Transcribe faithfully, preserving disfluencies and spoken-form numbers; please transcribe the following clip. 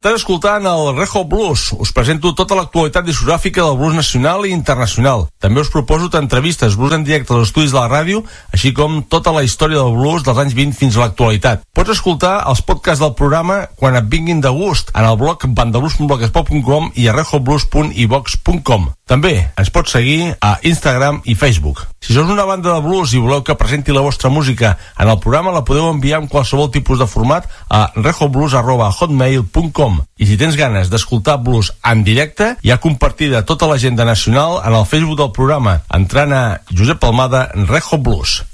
Estàs escoltant el Rejo Blues. Us presento tota l'actualitat discogràfica del blues nacional i internacional. També us proposo entrevistes, blues en directe als estudis de la ràdio, així com tota la història del blues dels anys vint fins a l'actualitat. Pots escoltar els podcasts del programa quan et vinguin de gust en el blog bandablues punt blogspot punt com i a rejoblues punt i vox punt com. També ens pots seguir a Instagram i Facebook. Si sou una banda de blues i voleu que presenti la vostra música en el programa, la podeu enviar en qualsevol tipus de format a rejoblues arroba hotmail punt com. I si tens ganes d'escoltar blues en directe, hi ha compartida tota l'agenda nacional en el Facebook del programa, entrant a Josep Palmada Rejo Blues.